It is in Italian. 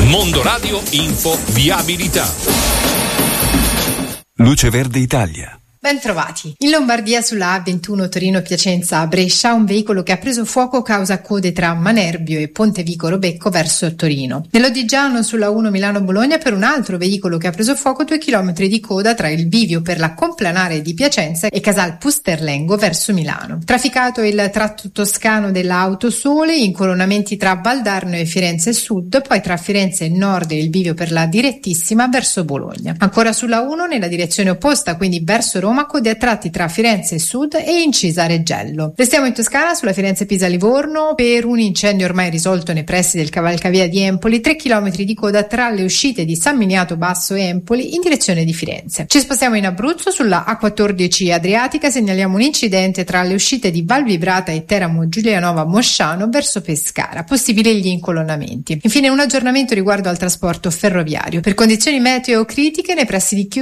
Mondo Radio Info Viabilità. Luce Verde Italia. Ben trovati. In Lombardia sulla A21 Torino-Piacenza a Brescia un veicolo che ha preso fuoco causa code tra Manerbio e Pontevico Robecco verso Torino. Nell'Odigiano sulla 1 Milano-Bologna per un altro veicolo che ha preso fuoco 2 chilometri di coda tra il bivio per la Complanare di Piacenza e Casal Pusterlengo verso Milano. Trafficato il tratto toscano della Autosole, incolonnamenti tra Valdarno e Firenze Sud, poi tra Firenze Nord e il bivio per la Direttissima verso Bologna. Ancora sulla 1 nella direzione opposta, quindi verso Roma, code a tratti tra Firenze Sud e Incisa Reggello. Restiamo in Toscana sulla Firenze-Pisa-Livorno per un incendio ormai risolto nei pressi del cavalcavia di Empoli, 3 km di coda tra le uscite di San Miniato Basso e Empoli in direzione di Firenze. Ci spostiamo in Abruzzo sulla A14 Adriatica, segnaliamo un incidente tra le uscite di Val Vibrata e Teramo Giulianova Mosciano verso Pescara, possibili gli incolonnamenti. Infine un aggiornamento riguardo al trasporto ferroviario. Per condizioni meteo critiche nei pressi di Chiusi